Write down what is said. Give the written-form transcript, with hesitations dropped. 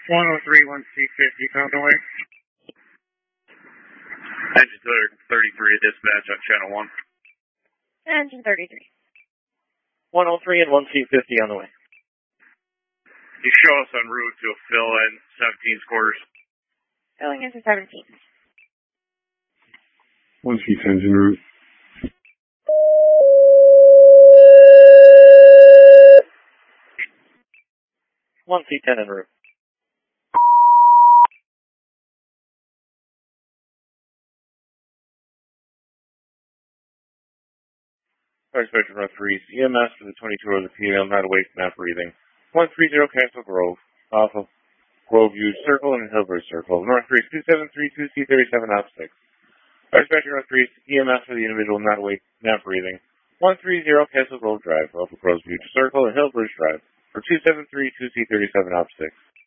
103, 1C50, on the way. Engine 33 at dispatch on channel 1. Engine 33. 103 and 1C50 on the way. You show us en route to a fill in 17's quarters. Filling into 17. 1C engine route. One C10 en route. Fire Spectrum Run 3, EMS for the 22 hours of PM, not awake, not breathing. 130 Castle Grove, off of Grove View Circle and Hillbury Circle. North 3, 2732 C37 op 6. Fire Spectrum Run 3, EMS for the individual, not awake, not breathing. 130 Castle Grove Drive, off of Grove View Circle and Hillbury Drive, for 2732 C37 op 6.